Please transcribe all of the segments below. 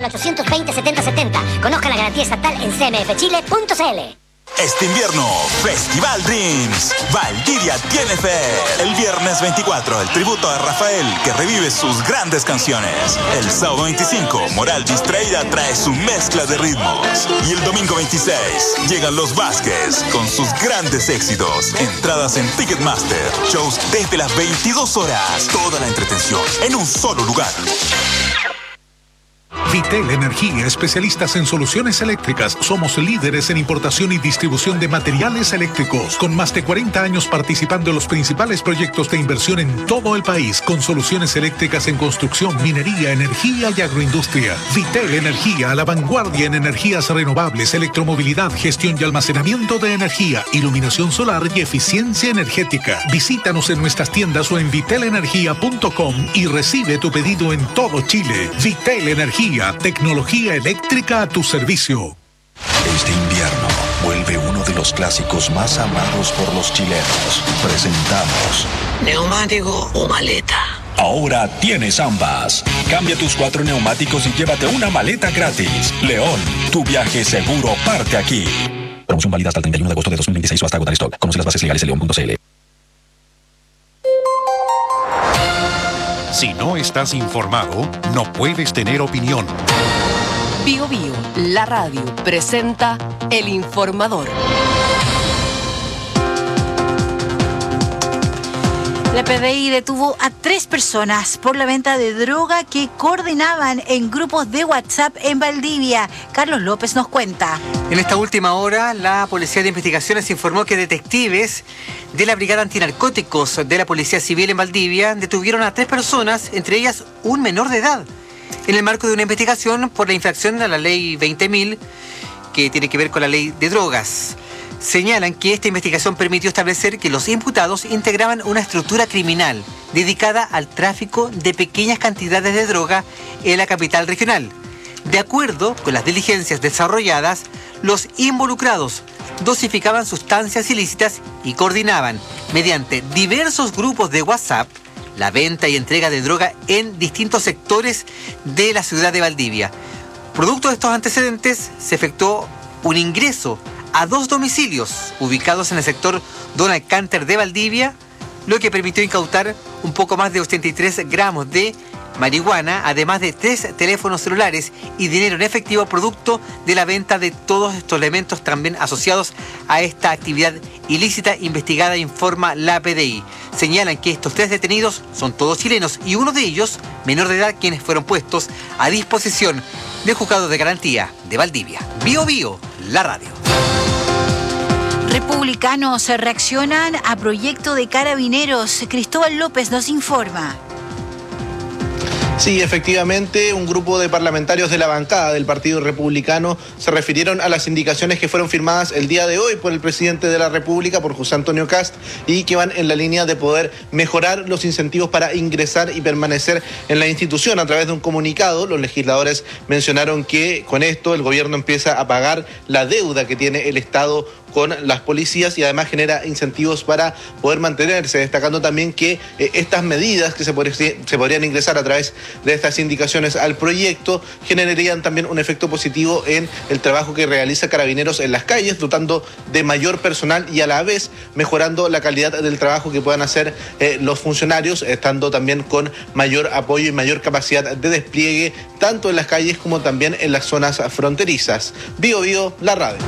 820 7070. Conozca la garantía estatal en cmfchile.cl. Este invierno, Festival Dreams. Valdivia tiene fe. El viernes 24, el tributo a Rafael, que revive sus grandes canciones. El sábado 25, Moral Distraída trae su mezcla de ritmos. Y el domingo 26, llegan los Vázquez con sus grandes éxitos. Entradas en Ticketmaster. Shows desde las 22 horas. Toda la entretención en un solo lugar. Vitel Energía, especialistas en soluciones eléctricas. Somos líderes en importación y distribución de materiales eléctricos, con más de 40 años participando en los principales proyectos de inversión en todo el país, con soluciones eléctricas en construcción, minería, energía y agroindustria. Vitel Energía, a la vanguardia en energías renovables, electromovilidad, gestión y almacenamiento de energía, iluminación solar y eficiencia energética. Visítanos en nuestras tiendas o en vitelenergia.com y recibe tu pedido en todo Chile. Vitel Energía, tecnología eléctrica a tu servicio. Este invierno vuelve uno de los clásicos más amados por los chilenos. Presentamos ¿neumático o maleta? Ahora tienes ambas. Cambia tus 4 neumáticos y llévate una maleta gratis. León, tu viaje seguro parte aquí. Promoción válida hasta el 31 de agosto de 2026 o hasta agotar stock. Conoce las bases legales en león.cl. Si no estás informado, no puedes tener opinión. Bio Bio, la radio, presenta El Informador. La PDI detuvo a 3 personas por la venta de droga que coordinaban en grupos de WhatsApp en Valdivia. Carlos López nos cuenta. En esta última hora, la Policía de Investigaciones informó que detectives de la Brigada Antinarcóticos de la Policía Civil en Valdivia detuvieron a 3 personas, entre ellas un menor de edad, en el marco de una investigación por la infracción a la Ley 20.000, que tiene que ver con la Ley de Drogas. Señalan que esta investigación permitió establecer que los imputados integraban una estructura criminal dedicada al tráfico de pequeñas cantidades de droga en la capital regional. De acuerdo con las diligencias desarrolladas, los involucrados dosificaban sustancias ilícitas y coordinaban, mediante diversos grupos de WhatsApp, la venta y entrega de droga en distintos sectores de la ciudad de Valdivia. Producto de estos antecedentes, se efectuó un ingreso a 2 domicilios ubicados en el sector Donald Canter de Valdivia, lo que permitió incautar un poco más de 83 gramos de marihuana, además de 3 teléfonos celulares y dinero en efectivo producto de la venta de todos estos elementos también asociados a esta actividad ilícita investigada, informa la PDI. Señalan que estos 3 detenidos son todos chilenos y uno de ellos, menor de edad, quienes fueron puestos a disposición del Juzgado de Garantía de Valdivia. Bio Bio, la radio. Republicanos reaccionan a proyecto de Carabineros. Cristóbal López nos informa. Sí, efectivamente, un grupo de parlamentarios de la bancada del Partido Republicano se refirieron a las indicaciones que fueron firmadas el día de hoy por el presidente de la República, por José Antonio Kast, y que van en la línea de poder mejorar los incentivos para ingresar y permanecer en la institución. A través de un comunicado, los legisladores mencionaron que con esto el gobierno empieza a pagar la deuda que tiene el Estado con las policías y además genera incentivos para poder mantenerse, destacando también que estas medidas que se podrían ingresar a través de estas indicaciones al proyecto generarían también un efecto positivo en el trabajo que realiza Carabineros en las calles, dotando de mayor personal y a la vez mejorando la calidad del trabajo que puedan hacer los funcionarios, estando también con mayor apoyo y mayor capacidad de despliegue tanto en las calles como también en las zonas fronterizas. Bio Bio, la radio.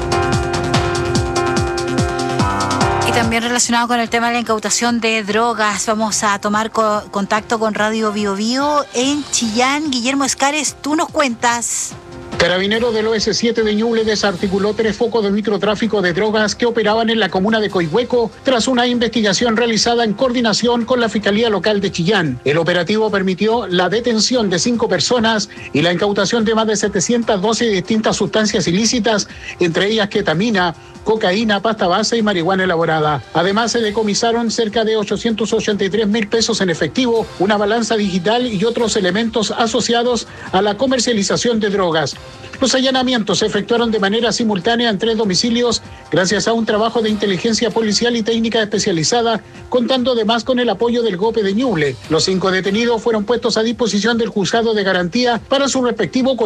Y también relacionado con el tema de la incautación de drogas, vamos a tomar contacto con Radio Bio Bio en Chillán. Guillermo Escares, tú nos cuentas. Carabineros del OS7 de Ñuble desarticuló 3 focos de microtráfico de drogas que operaban en la comuna de Coihueco tras una investigación realizada en coordinación con la Fiscalía Local de Chillán. El operativo permitió la detención de 5 personas y la incautación de más de 712 distintas sustancias ilícitas, entre ellas ketamina, cocaína, pasta base y marihuana elaborada. Además, se decomisaron cerca de 883.000 pesos en efectivo, una balanza digital y otros elementos asociados a la comercialización de drogas. Los allanamientos se efectuaron de manera simultánea en 3 domicilios gracias a un trabajo de inteligencia policial y técnica especializada, contando además con el apoyo del GOPE de Ñuble. Los 5 detenidos fueron puestos a disposición del Juzgado de Garantía para su respectivo